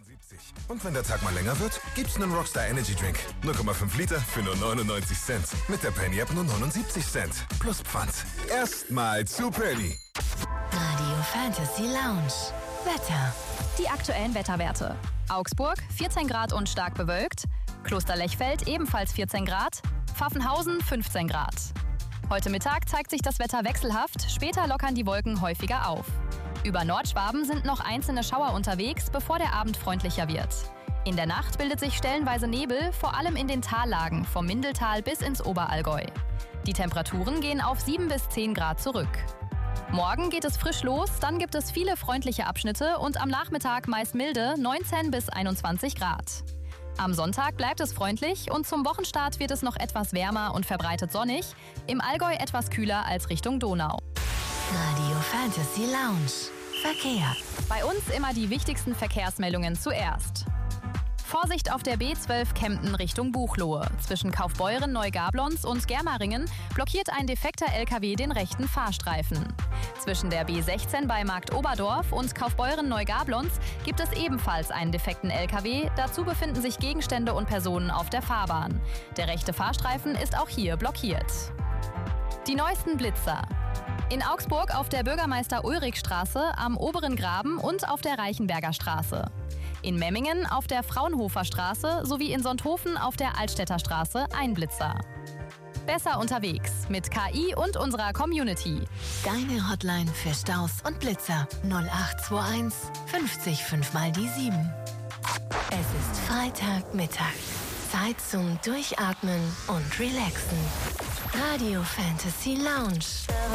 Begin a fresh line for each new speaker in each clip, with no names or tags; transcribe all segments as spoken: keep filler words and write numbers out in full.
neunundsiebzig. Und wenn der Tag mal länger wird, gibt's einen Rockstar Energy Drink. null Komma fünf Liter für nur neunundneunzig Cent. Mit der Penny App nur neunundsiebzig Cent. Plus Pfand. Erstmal zu Penny.
Radio Fantasy Lounge. Wetter.
Die aktuellen Wetterwerte. Augsburg vierzehn Grad und stark bewölkt. Klosterlechfeld ebenfalls vierzehn Grad. Pfaffenhausen fünfzehn Grad. Heute Mittag zeigt sich das Wetter wechselhaft, später lockern die Wolken häufiger auf. Über Nordschwaben sind noch einzelne Schauer unterwegs, bevor der Abend freundlicher wird. In der Nacht bildet sich stellenweise Nebel, vor allem in den Tallagen, vom Mindeltal bis ins Oberallgäu. Die Temperaturen gehen auf sieben bis zehn Grad zurück. Morgen geht es frisch los, dann gibt es viele freundliche Abschnitte und am Nachmittag meist milde, neunzehn bis einundzwanzig Grad. Am Sonntag bleibt es freundlich und zum Wochenstart wird es noch etwas wärmer und verbreitet sonnig, im Allgäu etwas kühler als Richtung Donau.
Radio Fantasy Lounge. Verkehr.
Bei uns immer die wichtigsten Verkehrsmeldungen zuerst. Vorsicht auf der B zwölf Kempten Richtung Buchloe. Zwischen Kaufbeuren, Neugablonz und Germeringen blockiert ein defekter L K W den rechten Fahrstreifen. Zwischen der B sechzehn bei Markt Oberdorf und Kaufbeuren Neugablonz gibt es ebenfalls einen defekten L K W. Dazu befinden sich Gegenstände und Personen auf der Fahrbahn. Der rechte Fahrstreifen ist auch hier blockiert. Die neuesten Blitzer. In Augsburg auf der Bürgermeister-Ulrich-Straße, am Oberen Graben und auf der Reichenberger Straße. In Memmingen auf der Fraunhofer Straße sowie in Sonthofen auf der Altstädter Straße ein Blitzer. Besser unterwegs mit K I und unserer Community.
Deine Hotline für Staus und Blitzer null acht zwei eins fünfzig fünf mal die sieben. Es ist Freitagmittag. Zeit zum Durchatmen und Relaxen. Radio Fantasy Lounge.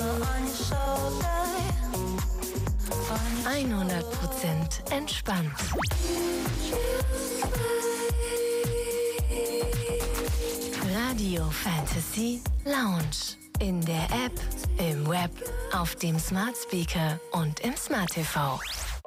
hundert Prozent entspannt. Radio Fantasy Lounge. In der App, im Web, auf dem Smart Speaker und im Smart T V.